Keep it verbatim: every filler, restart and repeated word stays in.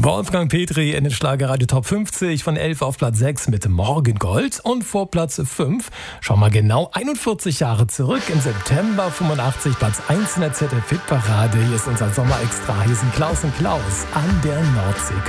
Wolfgang Petri in den Schlagerradio Top fünfzig von elf auf Platz sechs mit Morgengold. Und vor Platz fünf, schau mal genau einundvierzig Jahre zurück, im September fünfundachtzig, Platz eins in der Z D F-Hitparade. Hier ist unser Sommerextra, hier sind Klaus und Klaus an der Nordsee.